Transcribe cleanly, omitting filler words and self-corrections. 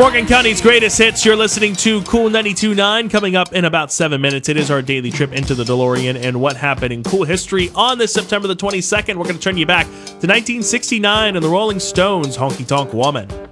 Morgan County's greatest hits. You're listening to Cool 92.9. Coming up in about 7 minutes, it is our daily trip into the DeLorean and what happened in cool history on this September the 22nd. We're going to turn you back to 1969 and the Rolling Stones' Honky Tonk Woman.